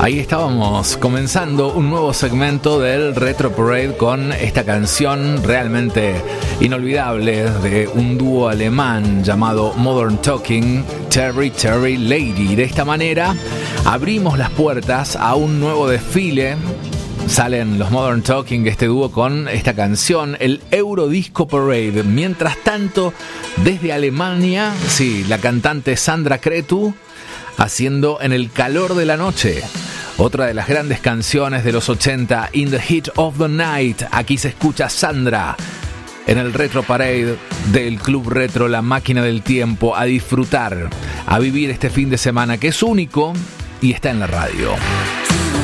Ahí estábamos comenzando un nuevo segmento del Retro Parade con esta canción realmente inolvidable de un dúo alemán llamado Modern Talking, Cherry Cherry Lady. De esta manera abrimos las puertas a un nuevo desfile. Salen los Modern Talking, este dúo, con esta canción, el Eurodisco Parade. Mientras tanto, desde Alemania, sí, la cantante Sandra Cretu haciendo En el calor de la noche, otra de las grandes canciones de los 80, In the Heat of the Night. Aquí se escucha Sandra en el Retro Parade del Club Retro, la máquina del tiempo, a disfrutar, a vivir este fin de semana que es único y está en la radio.